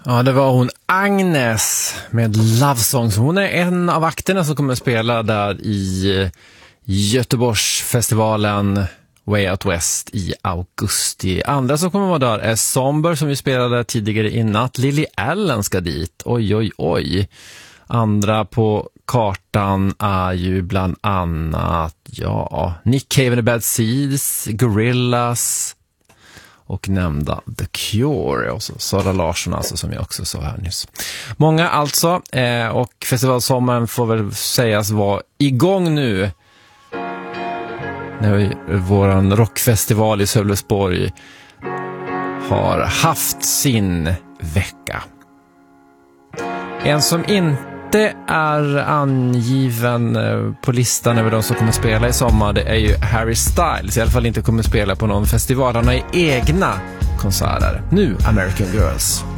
Ja, det var hon Agnes med Love Songs. Hon är en av akterna som kommer att spela där i Göteborgsfestivalen Way Out West i augusti. Andra som kommer att vara där är Somber som vi spelade tidigare i natt. Lily Allen ska dit. Oj, oj, oj. Andra på kartan är ju bland annat Nick Cave and the Bad Seeds, Gorillaz och nämnda The Cure och så Sara Larsson alltså, som jag också sa här nyss. Många alltså, och festivalsommaren får väl sägas vara igång nu när våran rockfestival i Sölvesborg har haft sin vecka. En som inte är angiven på listan över de som kommer spela i sommar, det är ju Harry Styles. I alla fall inte kommer spela på någon festival. Han har egna konserter. Nu American Girls.